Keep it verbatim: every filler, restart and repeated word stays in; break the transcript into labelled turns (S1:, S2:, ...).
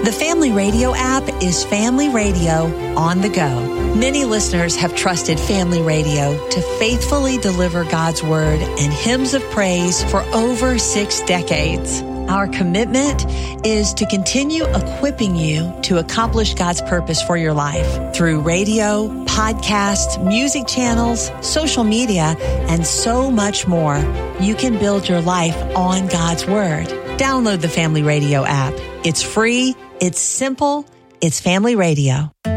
S1: The Family Radio app is Family Radio on the go. Many listeners have trusted Family Radio to faithfully deliver God's Word and hymns of praise for over six decades. Our commitment is to continue equipping you to accomplish God's purpose for your life through radio, podcasts, music channels, social media, and so much more. You can build your life on God's Word. Download the Family Radio app. It's free. It's simple. It's Family Radio.